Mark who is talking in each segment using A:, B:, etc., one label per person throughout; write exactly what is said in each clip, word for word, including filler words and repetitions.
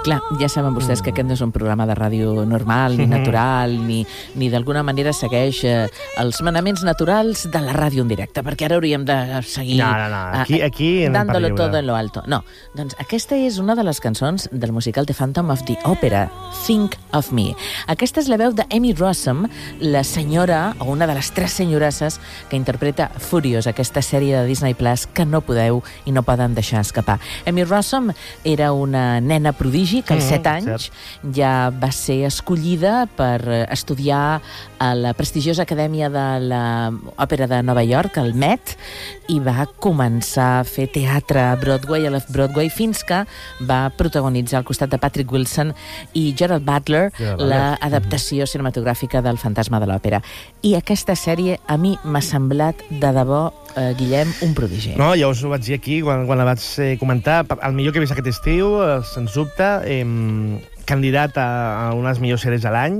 A: Clar, ja saben vostès que aquest no és un programa de ràdio normal, ni natural, ni, ni d'alguna manera segueix eh, els manaments naturals de la ràdio en directe, perquè ara hauríem de seguir...
B: No, no, no, aquí, aquí anem per
A: dándolo
B: lliure.
A: todo en lo alto. No, doncs aquesta és una de les cançons del musical The Phantom of the Opera, Think of Me. Aquesta és la veu d'Amy Rossum, la senyora, o una de les tres senyorasses, que interpreta Furious, aquesta sèrie de Disney Plus que no podeu i no poden deixar escapar. Amy Rossum era una nena prodigi que als set anys ja va ser escollida per estudiar a la prestigiosa acadèmia de l'Òpera de Nova York, el Met, i va començar a fer teatre a Broadway, a l'Off-Broadway, fins que va protagonitzar al costat de Patrick Wilson i Gerald Butler l'adaptació cinematogràfica del Fantasma de l'Òpera. I aquesta sèrie a mi m'ha semblat de debò, eh, Guillem, un prodigi.
B: No, ja us ho vaig dir aquí quan, quan la vaig eh, comentar. El millor que he vist aquest estiu, eh, sens dubte, eh, candidat a, a unes millors sèries de l'any,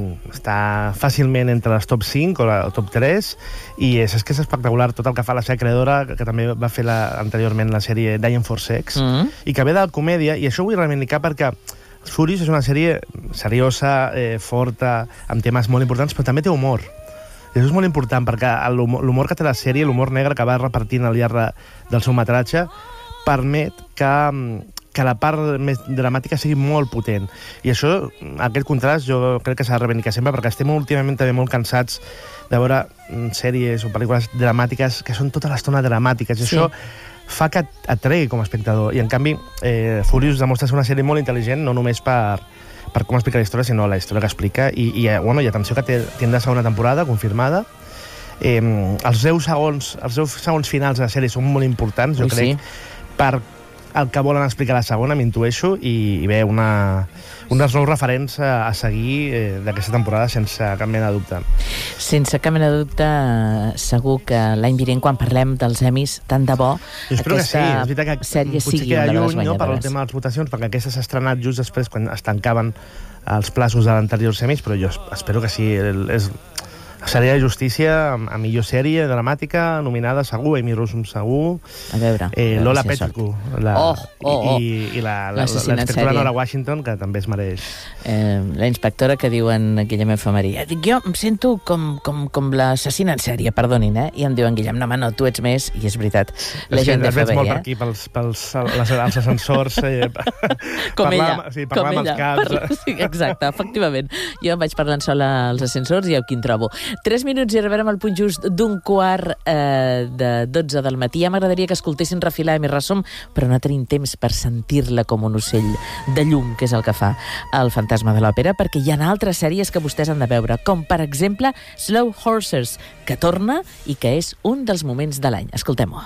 B: està fàcilment entre les top cinc o la top tres, i és, és que és espectacular tot el que fa la seva creadora, que també va fer la, anteriorment la sèrie Dying for Sex, mm-hmm. i que ve de la comèdia, i això ho vull reivindicar perquè Furious és una sèrie seriosa, eh, forta, amb temes molt importants, però també té humor. I això és molt important, perquè l'humor que té la sèrie, l'humor negre que va repartint al llarg del seu metratge, permet que, que la part més dramàtica sigui molt potent. I això, aquest contrast, jo crec que s'ha de reivindicar sempre, perquè estem últimament també molt cansats de veure sèries o pel·lícules dramàtiques que són tota l'estona dramàtiques. I sí. Això fa que atregui com a espectador. I, en canvi, eh, Furious demostra ser una sèrie molt intel·ligent, no només per, per com explica la història, sinó la història que explica. I, i, bueno, i atenció, que té, tindrà segona temporada, confirmada. Eh, els deu segons, els deu segons finals de la sèrie són molt importants, jo Ui, crec, sí. per el que volen explicar la segona, m'intueixo, i, i bé, una, un dels nous referents a, a seguir eh, d'aquesta temporada sense cap mena de dubte.
A: Sense cap mena de dubte, segur que l'any vinent, quan parlem dels Emmys, tant de bo, aquesta
B: sí, que
A: sèrie sigui una de les guanyadores.
B: No, per al tema de les votacions, perquè aquesta s'ha estrenat just després, quan es tancaven els plaços de l'anterior Emmys, però jo espero que sí. És sèrie de justícia, a millor sèrie dramàtica, nominada segur, Amy Rossum segur,
A: a veure,
B: eh, Lola Pettigrew, la,
A: oh, oh, oh.
B: i, i la, la, la, l'inspectora Nora Washington, que també es mereix.
A: Eh, la inspectora que diuen Guillem Efemeria. Dic, jo em sento com, com, com l'assassina en sèrie, perdonin, eh? I em diuen, Guillem, no, no, tu ets més, i és veritat. La
B: és
A: gent
B: que
A: de F B I,
B: molt
A: eh?
B: per aquí, pels, pels els, els ascensors, eh,
A: com
B: parlar,
A: ella,
B: sí, parlar
A: com
B: amb
A: ella.
B: els caps.
A: Parla, sí, exacte, efectivament. Jo em vaig parlant sola als ascensors i aquí em trobo. Tres minuts i arribarem al punt just d'un quart eh, de dotze del matí. Ja m'agradaria que escoltessin refilar Amy Rossum, però no tenim temps per sentir-la com un ocell de llum, que és el que fa el Fantasma de l'Òpera, perquè hi ha altres sèries que vostès han de veure, com per exemple Slow Horses, que torna i que és un dels moments de l'any. Escoltem-ho.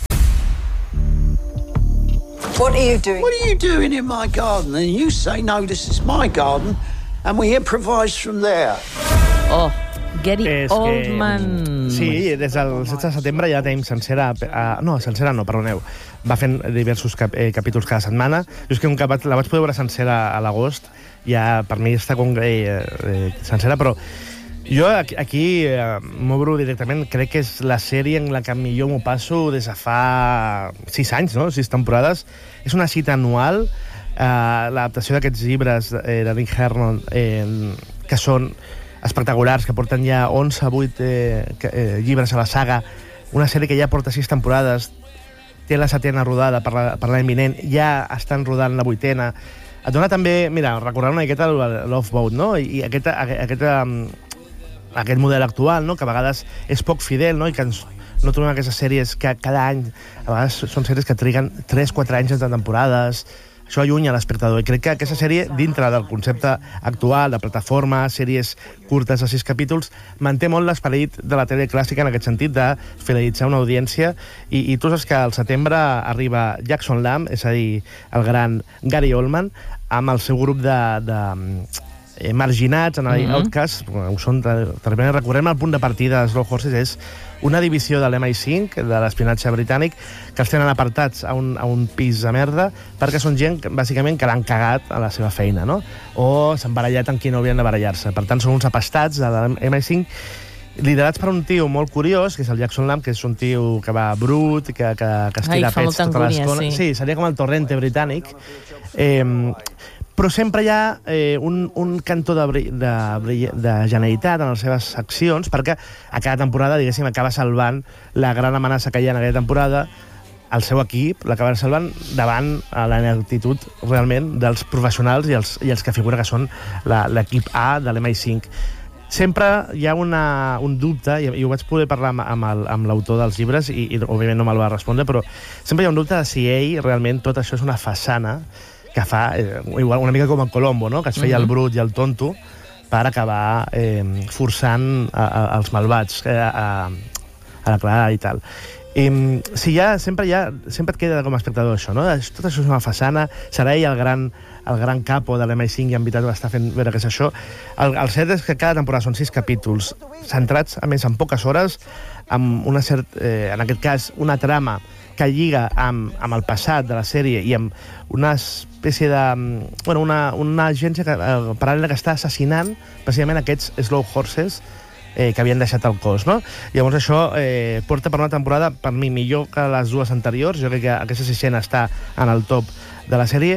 C: What are you doing?
D: What are you doing in my garden? And you say, no, this is my garden, and we improvise from there.
A: Oh, Gary
B: és
A: Oldman.
B: Que, sí, des del setze de setembre ja tenim sencera... Uh, no, sencera no, perdoneu. Va fent diversos cap, eh, capítols cada setmana. Jo és que un cap la vaig poder veure sencera a l'agost. Ja per mi està com eh, eh, sencera, però jo aquí, aquí eh, m'obro directament. Crec que és la sèrie en la que millor m'ho passo des de fa sis anys, no? Sis temporades. És una cita anual. Eh, l'adaptació d'aquests llibres eh, de Nick Hernon, eh, que són espectaculars, que porten ja onze, vuit eh, eh, llibres a la saga, una sèrie que ja porta sis temporades, té la setena rodada per l'any vinent, ja estan rodant la vuitena. Et dona també, mira, recordant una miqueta Love Boat, no? I aquest, aquest, aquest model actual, no? Que a vegades és poc fidel, no? I que ens, no trobem aquestes sèries que cada any, a vegades són sèries que triguen tres quatre anys entre temporades. Això allunya l'espectador, i crec que aquesta sèrie, dintre del concepte actual de plataforma, sèries curtes de sis capítols, manté molt l'esperit de la tele clàssica en aquest sentit, de fidelitzar una audiència, i, i tu saps que al setembre arriba Jackson Lamb, és a dir, el gran Gary Oldman, amb el seu grup de, de eh, marginats, en el mm-hmm. Outcast, ho són, de, de recordem el punt de partida de Slow Horses, és una divisió de l'M I cinc, de l'espionatge britànic, que els tenen apartats a un, a un pis de merda, perquè són gent, bàsicament, que l'han cagat a la seva feina, no? O s'han barallat amb qui no havien de barallar-se. Per tant, són uns apastats de l'M I cinc, liderats per un tio molt curiós, que és el Jackson Lamb, que és un tio que va brut, que, que, que estira
A: Ai, fa
B: pets
A: molta
B: tota
A: angúnia,
B: l'estona.
A: sí.
B: Sí, seria com el Torrente britànic. Eh, però sempre hi ha eh, un, un cantó de, bri- de, bri- de generalitat en les seves accions, perquè a cada temporada, diguéssim, acaba salvant la gran amenaça que hi ha en aquella temporada, el seu equip l'acaba salvant davant a la ineptitud realment dels professionals i els, i els que figura que són la, l'equip A de l'M I cinc. Sempre hi ha una, un dubte, i, i ho vaig poder parlar amb, amb, el, amb l'autor dels llibres, i, i òbviament no me'l va respondre, però sempre hi ha un dubte de si ell realment tot això és una façana que fa, eh, igual una mica com en Colombo, no? Que es feia mm-hmm. el brut i el tonto per acabar eh, forçant a, a, els malvats eh, a, a la Clara i tal. I, si ja, sempre, ja, sempre et queda com a espectador això, no? Tot això és una façana, serà ell el gran, el gran capo de l'M I cinc i en veritat ho està fent veure què és això. El, el cert és que cada temporada són sis capítols, centrats, a més, en poques hores, amb una cert, eh, en aquest cas, una trama que lliga amb, amb el passat de la sèrie i amb una espècie de... Bueno, una, una agència que, eh, paral·lela que està assassinant precisament aquests Slow Horses Eh, que havien deixat el cos, no? Llavors això eh, porta per una temporada, per mi, millor que les dues anteriors. Jo crec que aquesta sisena està en el top de la sèrie.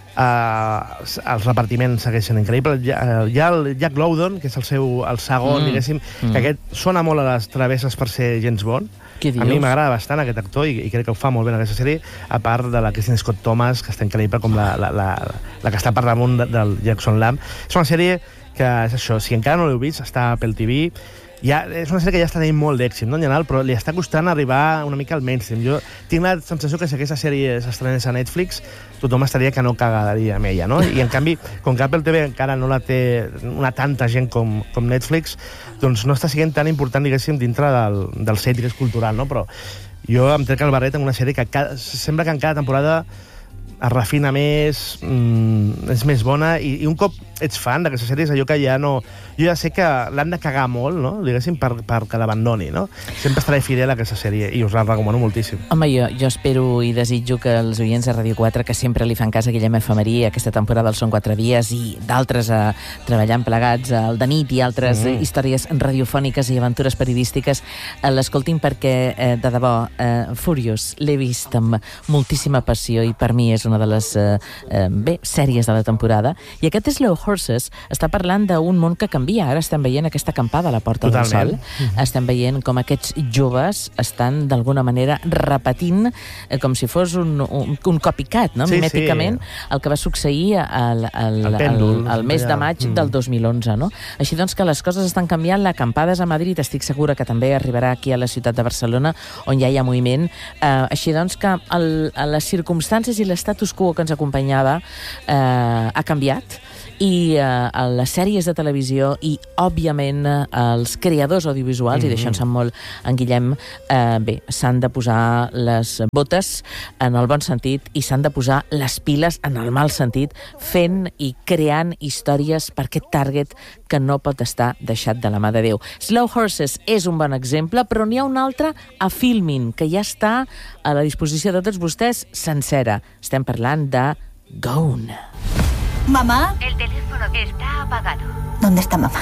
B: Uh, els repartiments segueixen increïbles. Hi ha, hi ha el Jack Lowden, que és el seu el segon, mm. diguéssim, mm. que aquest sona molt a les travesses per ser James Bond. A mi m'agrada bastant aquest actor i, i crec que ho fa molt bé en aquesta sèrie, a part de la Kristen Scott Thomas, que està increïble, com la, la, la, la que està per damunt de, del Jackson Lamb. És una sèrie que és això, si encara no l'heu vist, està a Apple T V, ja, és una sèrie que ja està tenint molt d'èxit, no, en general, però li està costant arribar una mica al mainstream. Jo tinc la sensació que si aquesta sèrie s'estrenés a Netflix, tothom estaria que no cagaria amb ella, no? I en canvi, com que Apple T V encara no la té una tanta gent com, com Netflix, doncs no està sent tan important, diguéssim, dintre del, del zeitgeist cultural, no? Però jo em trec el barret en una sèrie que cada, sembla que en cada temporada es refina més, mmm, és més bona, i, i un cop ets fan d'aquesta sèrie és allò que ja no... Jo ja sé que l'han de cagar molt, no?, diguéssim, per, perquè l'abandoni, no? Sempre estaré fidel a aquesta sèrie i us la recomano moltíssim.
A: Home, jo, jo espero i desitjo que els oients de Ràdio quatre, que sempre li fan cas a Guillem Efemerí, aquesta temporada els Són quatre dies, i d'altres eh, treballant plegats al de nit i altres mm. eh, històries radiofòniques i aventures periodístiques, eh, l'escoltin perquè, eh, de debò, eh, Furious l'he vist amb moltíssima passió i per mi és una de les eh, eh, bé, sèries de la temporada. I aquest Slow Horses està parlant d'un món que canvia. Ara estem veient aquesta acampada a la Porta Totalment. del Sol. Mm-hmm. Estem veient com aquests joves estan d'alguna manera repetint eh, com si fos un, un, un copycat, no?
B: Sí,
A: mimèticament, sí. el que va succeir al, al,
B: el pèndol,
A: al, al mes de maig mm. del dos mil onze. No? Així doncs que les coses estan canviant. L'acampada és a Madrid, estic segura que també arribarà aquí a la ciutat de Barcelona, on ja hi ha moviment. Eh, així doncs que el, les circumstàncies i l'estatus quo que ens acompanyava eh, ha canviat, i eh, les sèries de televisió i, òbviament, eh, els creadors audiovisuals, mm-hmm. i d'això en sap molt en Guillem, eh, bé, s'han de posar les botes en el bon sentit i s'han de posar les piles en el mal sentit, fent i creant històries per aquest target que no pot estar deixat de la mà de Déu. Slow Horses és un bon exemple, però n'hi ha un altre a Filmin, que ja està a la disposició de tots vostès sencera. Estem parlant de Gone.
E: ¿Mamá?
F: El teléfono está apagado.
E: ¿Dónde está mamá?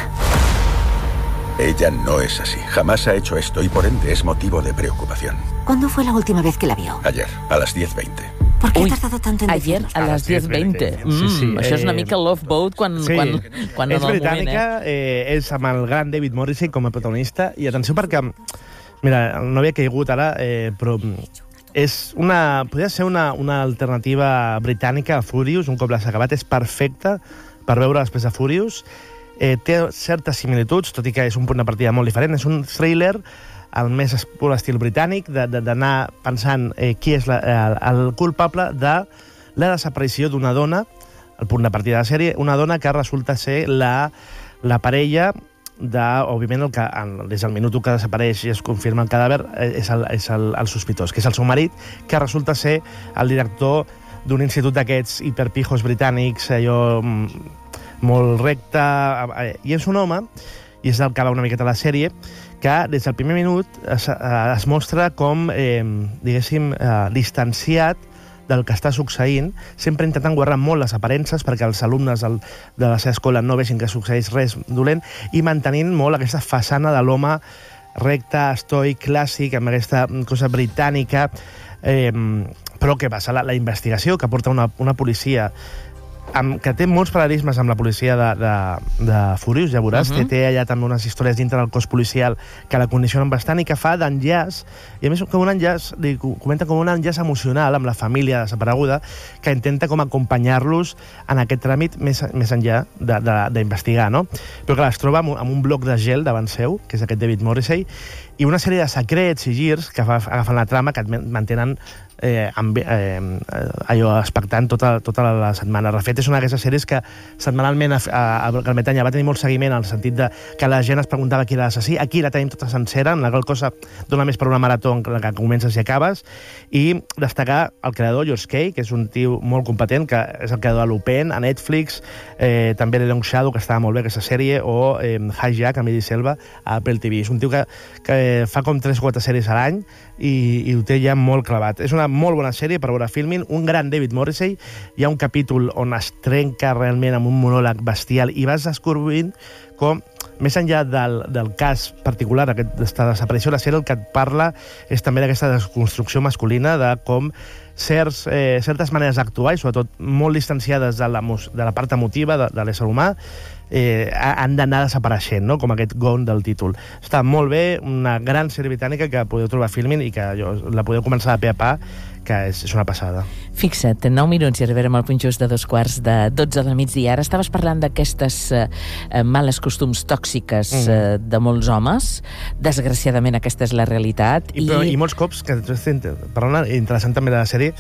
G: Ella no es así. Jamás ha hecho esto y por ende es motivo de preocupación.
E: ¿Cuándo fue la última vez que la vio?
G: Ayer, a las diez veinte.
E: ¿Por qué
A: Uy,
E: ha tardado tanto en
A: ayer
E: decirnos?
A: a les diez veinte. Mm,
B: sí, sí.
A: Això és una
B: Eh,
A: mica Love Boat quan,
B: sí.
A: quan, quan
B: és
A: en el
B: britànica,
A: moment, eh?
B: eh, és amb el gran David Morrissey com a protagonista, i atenció perquè, mira, no havia caigut ara, eh, però és una, podria ser una, una alternativa britànica a Furious, un cop l'has acabat, és perfecta per veure després de Furious. Eh, té certes similituds, tot i que és un punt de partida molt diferent. És un thriller al més pur estil britànic, d'anar pensant eh, qui és la, el, el culpable de la desaparició d'una dona, el punt de partida de la sèrie, una dona que resulta ser la, la parella de, òbviament, el que, des del minut que desapareix i es confirma el cadàver, és el, és el, el sospitós, que és el seu marit, que resulta ser el director d'un institut d'aquests hiperpijos britànics, allò molt recte, i és un home, i és el que va una miqueta a la sèrie, que des del primer minut es, es mostra com, eh, diguéssim, eh, distanciat del que està succeint, sempre intentant guardar molt les aparences perquè els alumnes del, de la seva escola no vegin que succeeix res dolent i mantenint molt aquesta façana de l'home recte, estoic, clàssic, amb aquesta cosa britànica. Eh, però què passa? La, la investigació que porta una, una policia amb, que té molts paral·lelismes amb la policia de, de, de Furious, ja veuràs, uh -huh. té allà també unes històries dintre del cos policial que la condicionen bastant i que fa d'enllaç, i a més com un enllaç, li comenta com un enllaç emocional amb la família desapareguda, que intenta com acompanyar-los en aquest tràmit més, més enllà d'investigar, no? Però clar, es troba amb, amb un bloc de gel davant seu, que és aquest David Morrissey, i una sèrie de secrets i girs que fa, agafen la trama, que et mantenen eh, amb, eh, allò expectant tota, tota la setmana. De fet, és una d'aquestes sèries que setmanalment a, a, a Gran Bretanya va tenir molt seguiment, en el sentit de que la gent es preguntava qui era l'assassí. Aquí la tenim tota sencera, en la qual cosa dona més per una marató en la que comences i acabes, i destacar el creador, George Kay, que és un tio molt competent, que és el creador de Lupin, a Netflix, eh, també The Long Shadow, que estava molt bé aquesta sèrie, o eh, Hijack, amb Idris Elba, a Apple T V. És un tio que, que fa com tres o quatre sèries a l'any i, i ho té ja molt clavat. És una molt bona sèrie per veure filming, un gran David Morrissey. Hi ha un capítol on es trenca realment amb un monòleg bestial i vas descobrint com, més enllà del, del cas particular d'aquesta desaparició, la sèrie el que et parla és també d'aquesta desconstrucció masculina, de com certs, eh, certes maneres d'actuar, i sobretot molt distanciades de la, de la part emotiva de, de l'ésser humà, eh, han d'anar desapareixent, no? Com aquest Gone del títol. Està molt bé, una gran sèrie britànica que podeu trobar filming i que jo, la podeu començar a pe a pa, que és, és una passada.
A: Fixa't, en nou minuts i arribarem al punt just de dos quarts de dotze del migdia. Ara estaves parlant d'aquestes eh, males costums tòxiques mm. eh, de molts homes. Desgraciadament aquesta és la realitat.
B: I, però, i... i molts cops, que parlant interessant també de la sèrie,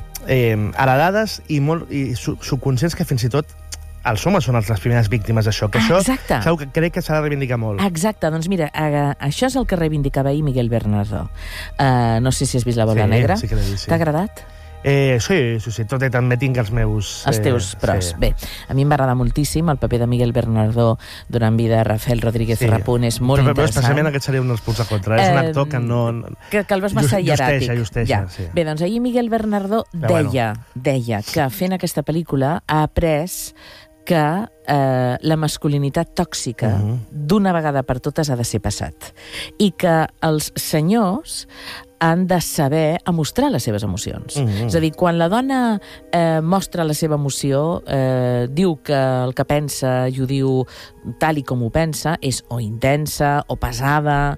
B: eh, heredades i, molt, i subconscients que fins i tot els homes són les primeres víctimes d'això, que això
A: Exacte.
B: segur que crec que s'ha de reivindicar molt.
A: Exacte, doncs mira, uh, això és el que reivindicava ahir Miguel Bernardo. Uh, no sé si has vist La bola
B: sí,
A: negra.
B: Sí que l'he vist, sí.
A: T'ha agradat?
B: Eh, sí, sí, sí, tot i també tinc els meus...
A: Els teus
B: eh,
A: pros.
B: Sí.
A: Bé, a mi em va agradar moltíssim el paper de Miguel Bernardo durant vida de Rafael Rodríguez sí. Rapún, és molt
B: però,
A: interessant.
B: Però especialment aquest seria un dels punts de contra. Eh, és un actor que no...
A: Que, que el veus massa
B: just,
A: hieràtic.
B: Justeja, justeja,
A: ja.
B: sí.
A: Bé, doncs ahir Miguel Bernardo
B: però
A: deia,
B: bueno.
A: deia que fent aquesta pel·lícula ha après que eh, la masculinitat tòxica uh-huh. d'una vegada per totes ha de ser passat. I que els senyors han de saber a mostrar les seves emocions. Mm-hmm. És a dir, quan la dona eh, mostra la seva emoció, eh, diu que el que pensa i ho diu tal i com ho pensa, és o intensa, o pesada,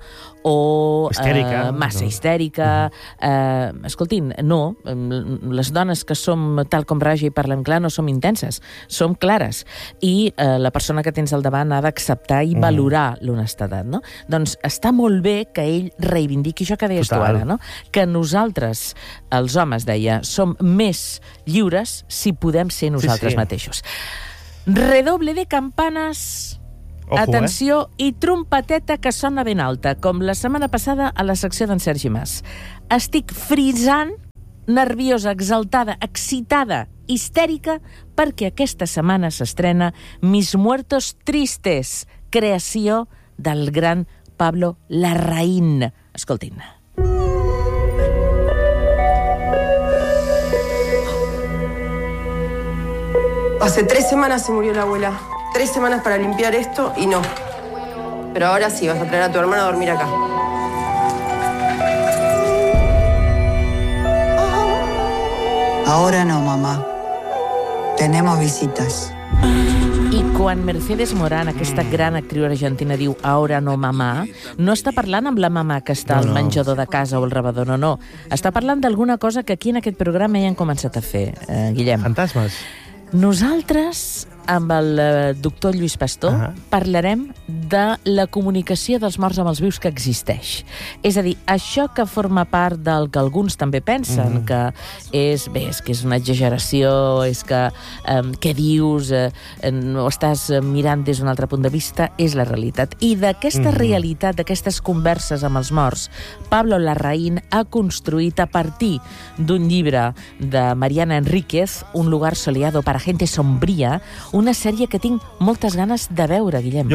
A: o
B: histèrica,
A: eh, massa
B: no.
A: histèrica. Eh, escoltin, no, les dones que som tal com raja i parlem clar no som intenses, som clares. I eh, la persona que tens al davant ha d'acceptar i valorar mm. l'honestedat, no? Doncs està molt bé que ell reivindiqui això que deies
B: Total.
A: tu ara, no? Que nosaltres, els homes, deia, som més lliures si podem ser nosaltres
B: sí, sí.
A: mateixos. Redoble de campanes...
B: Ojo,
A: Atenció, eh? I trompeteta que sona ben alta, com la setmana passada a la secció d'en Sergi Mas. Estic frisant, nerviosa, exaltada, excitada, histèrica, perquè aquesta setmana s'estrena Mis Muertos Tristes, creació del gran Pablo Larraín. Escoltin.
H: Hace tres semanas se murió la abuela. Tres semanas para limpiar esto y no. Pero ahora sí, vas a traer a tu hermana a dormir acá.
C: Ahora no, mamá. Tenemos visitas.
A: I quan Mercedes Morán, aquesta gran actriu argentina, diu «Ahora no, mamà», no està parlant amb la mamà que està
B: no,
A: al
B: no.
A: menjador de casa o al rebedor, no, no. Està parlant d'alguna cosa que aquí en aquest programa ja han començat a fer, eh, Guillem.
B: Fantasmes.
A: Nosaltres, amb el eh, doctor Lluís Pastor, uh -huh. parlarem de la comunicació dels morts amb els vius que existeix. És a dir, això que forma part del que alguns també pensen, uh -huh. que és, bé, és que és una exageració, és que, eh, què dius, eh, ho estàs mirant des d'un altre punt de vista, és la realitat. I d'aquesta uh -huh. realitat, d'aquestes converses amb els morts, Pablo Larraín ha construït a partir d'un llibre de Mariana Enríquez, Un lugar soleado para gente sombría, una sèrie que tinc moltes ganes de veure, Guillem.
B: Jo crec que t'agrada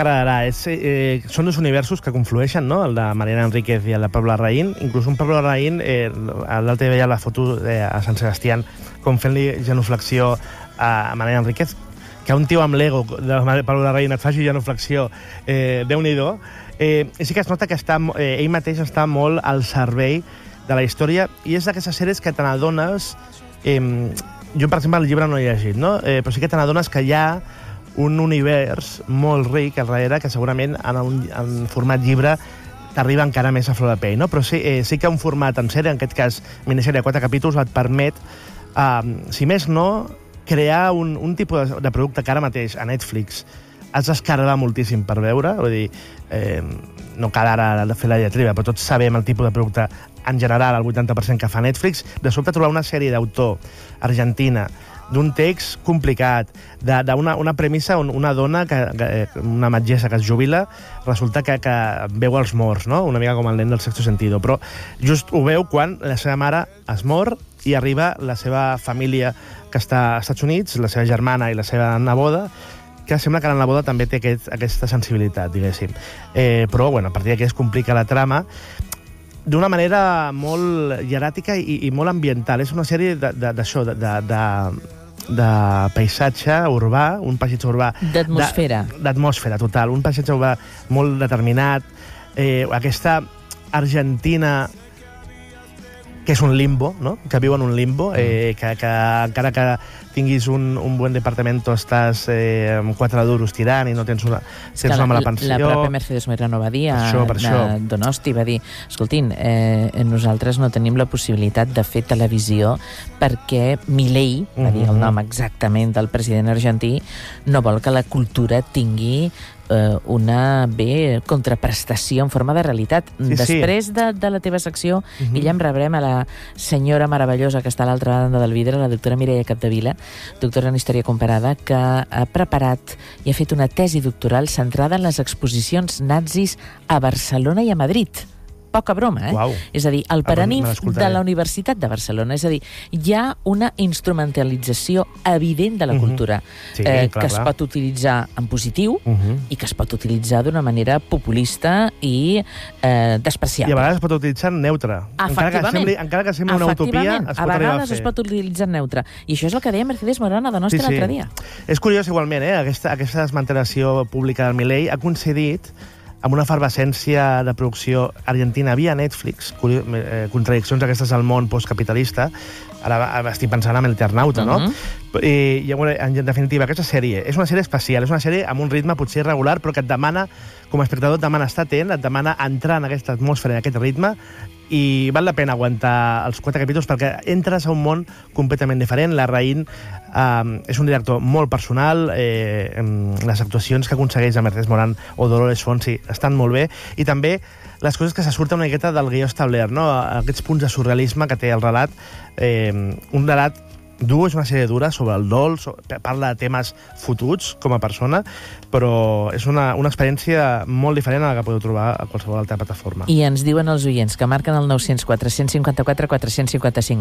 B: t'agradarà. És, eh, són dos universos que conflueixen, no? El de Mariana Enríquez i el de Pablo Larraín. Inclús un Pablo Larraín, eh, l'altre veia la foto eh, a Sant Sebastián com fent-li genuflexió a Mariana Enríquez, que un tio amb l'ego de Pablo Larraín et faci genuflexió, eh, Déu-n'hi-do. Eh, I sí que es nota que està, eh, ell mateix està molt al servei de la història, i és d'aquestes sèries que te n'adones... Eh, jo, per exemple, el llibre no he llegit, no? Eh, però sí que te n'adones que hi ha un univers molt ric al darrere que segurament en, un, en format llibre t'arriba encara més a flor de pell, no? Però sí, eh, sí que un format en sèrie, en aquest cas minissèrie de quatre capítols, et permet, eh, si més no, crear un, un tipus de, de producte que ara mateix a Netflix has d'escarbar moltíssim per veure, vull dir, eh, no cal ara fer la lletriva, però tots sabem el tipus de producte en general, el vuitanta per cent que fa Netflix. De sobte trobar una sèrie d'autor argentina d'un text complicat, d'una una premissa on una dona, que, que, una metgessa que es jubila, resulta que, que veu els morts, no? Una mica com el nen del Sexto Sentido, però just ho veu quan la seva mare es mor i arriba la seva família que està als Estats Units, la seva germana i la seva neboda, que sembla que la neboda també té aquest, aquesta sensibilitat, diguéssim. Eh, però, bueno, a partir d'aquí es complica la trama d'una manera molt hieràtica i, i molt ambiental. És una sèrie d'això, de, de, de, de, de paisatge urbà, un paisatge urbà...
A: D'atmosfera.
B: D'atmosfera, total. Un paisatge urbà molt determinat. Eh, aquesta Argentina que és un limbo, no? Que viu en un limbo, eh, que, que encara que tinguis un, un bon departament estàs eh, amb quatre duros tirant i no tens una, tens una mala pensió.
A: La pròpia Mercedes Moreno va dir a
B: això, per això.
A: Donosti, va dir, escoltin, eh, nosaltres no tenim la possibilitat de fer televisió perquè Milei, va dir el nom exactament del president argentí, no vol que la cultura tingui eh, una bé contraprestació en forma de realitat.
B: Sí,
A: Després
B: sí.
A: De, de la teva secció, uh-huh. Guillem, rebrem a la senyora meravellosa que està a l'altra banda del vidre, la doctora Mireia Capdevila, doctora en Història Comparada, que ha preparat i ha fet una tesi doctoral centrada en les exposicions nazis a Barcelona i a Madrid. Poca broma, eh?
B: Uau.
A: És a dir, el Paranif
B: me
A: de la Universitat de Barcelona. És a dir, hi ha una instrumentalització evident de la cultura
B: uh-huh. sí,
A: eh,
B: clar,
A: que es
B: clar.
A: pot utilitzar en positiu
B: uh-huh.
A: i que es pot utilitzar d'una manera populista i eh, despreciable.
B: I a vegades es pot utilitzar en neutre. Encara que sembli, encara que sembli una utopia, es pot
A: a
B: arribar a
A: vegades
B: fer.
A: es pot utilitzar en neutre. I això és el que deia Mercedes Moreno de Nostra sí, sí. l'altre dia.
B: És curiós, igualment, eh? aquesta, aquesta desmantelació pública del Milei ha coincidit amb una efervescència de producció argentina via Netflix, eh, contradiccions aquestes al món postcapitalista. Ara estic pensant en l'Eternauta, no? Uh-huh. I, i en definitiva, aquesta sèrie és una sèrie especial, és una sèrie amb un ritme potser irregular, però que et demana, com a espectador, et demana estar atent, et demana entrar en aquesta atmosfera i aquest ritme, i val la pena aguantar els quatre capítols perquè entres a un món completament diferent. Larraín eh, és un director molt personal, eh, les actuacions que aconsegueix a Mercedes Morán o Dolores Fonsi estan molt bé, i també les coses que se surten una miqueta del guió establert, no? Aquests punts de surrealisme que té el relat, eh, un relat dur, és una sèrie dura sobre el dol, sobre, parla de temes fotuts com a persona, però és una, una experiència molt diferent a la que podeu trobar a qualsevol altra plataforma.
A: I ens diuen els oients que marquen el nou zero quatre, cent cinquanta-quatre, quatre cents i cinquanta-cinc.